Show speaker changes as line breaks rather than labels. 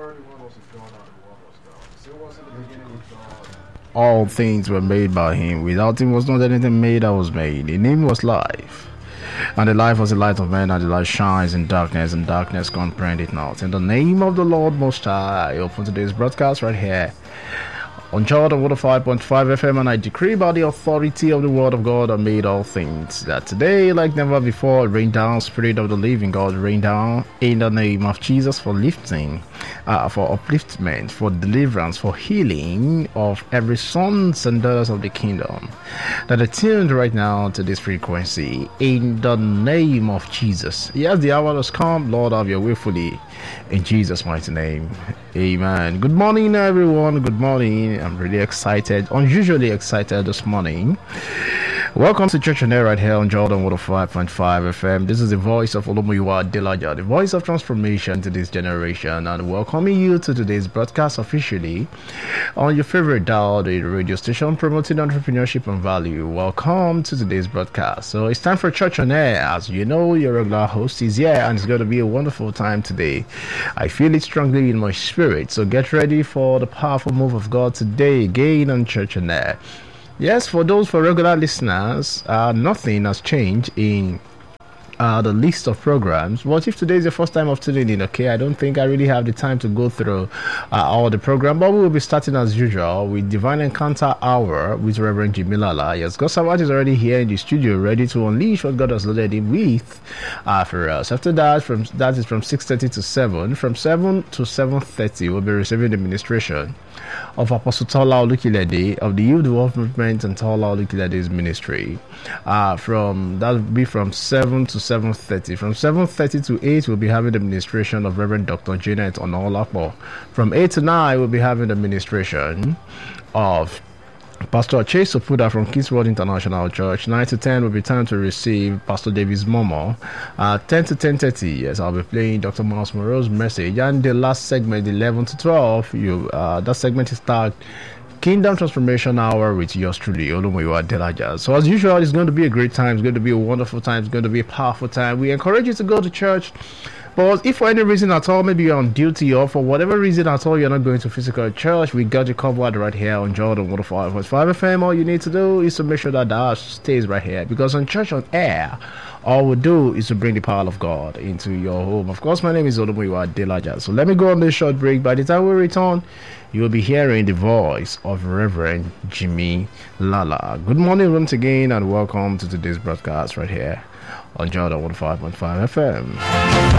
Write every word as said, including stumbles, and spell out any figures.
All things were made by him. Without him was not anything made that was made. In him was life. And the life was the light of men, and the light shines in darkness, and darkness comprehend it not. In the name of the Lord Most High, I open today's broadcast right here on Jordan one oh five point five F M, and I decree by the authority of the word of God that made all things, that today, like never before, rain down, Spirit of the living God, rain down in the name of Jesus for lifting, uh, for upliftment, for deliverance, for healing of every sons and daughters of the kingdom that are tuned right now to this frequency in the name of Jesus. Yes, the hour has come, Lord, have your way fully in Jesus' mighty name. Amen. Good morning, everyone. Good morning. I'm really excited, unusually excited this morning. Welcome to Church on Air right here on Jordan one oh five point five F M. This is the voice of Olomuyiwa Adelaja, the voice of transformation to this generation, and welcoming you to today's broadcast officially on your favorite dial, the radio station promoting entrepreneurship and value. Welcome to today's broadcast. So it's time for Church on Air. As you know, your regular host is here, and it's going to be a wonderful time today. I feel it strongly in my spirit, so get ready for the powerful move of God today again on Church on Air. Yes, for those for regular listeners, uh, nothing has changed in uh, the list of programs. But if today is the first time of tuning in, okay, I don't think I really have the time to go through uh, all the program, but we will be starting as usual with Divine Encounter Hour with Reverend Jimmy Lala. Yes, God Sabat is already here in the studio, ready to unleash what God has loaded him with uh, for us. After that, from that is from six thirty to seven. From seven to seven thirty, we'll be receiving the ministration of Apostle Tola Olukilede of the Youth Development Movement and Tola Olukilede's ministry. Uh, from that will be from seven to seven thirty. From seven thirty to eight, we'll be having the ministration of Reverend Doctor Janet Onolapo. From eight to nine, we'll be having the ministration of Pastor Chase Opuda from Kids World International Church. nine to ten will be time to receive Pastor Davis Momo. Uh, ten to ten thirty, yes, I'll be playing Doctor Miles Moreau's message. And the last segment, eleven to twelve, you uh, that segment is tagged Kingdom Transformation Hour with yours truly, Olomuyiwa Adelaja. So as usual, it's going to be a great time. It's going to be a wonderful time. It's going to be a powerful time. We encourage you to go to church. But if for any reason at all, maybe you're on duty or for whatever reason at all you're not going to physical church, we got you covered right here on Jordan one oh five point five F M. All you need to do is to make sure that that stays right here, because on Church on Air, all we do is to bring the power of God into your home. Of course, my name is Olomuyiwa Adelaja. So let me go on this short break. By the time we return, you will be hearing the voice of Reverend Jimmy Lala. Good morning once again, and welcome to today's broadcast right here on Jordan one oh five point five F M.